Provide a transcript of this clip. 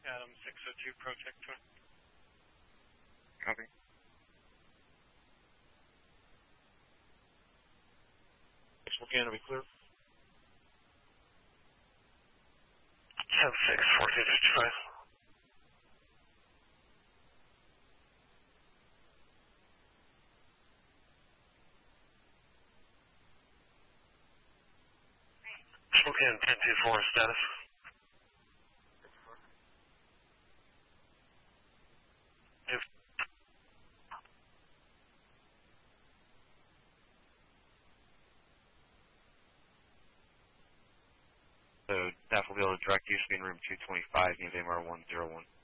Adam 602 Protector. Copy. Spokane to be clear. 10-6, 1455. Spokane 10-4 status. So staff will be able to direct you to be in room 225, unit MR 101.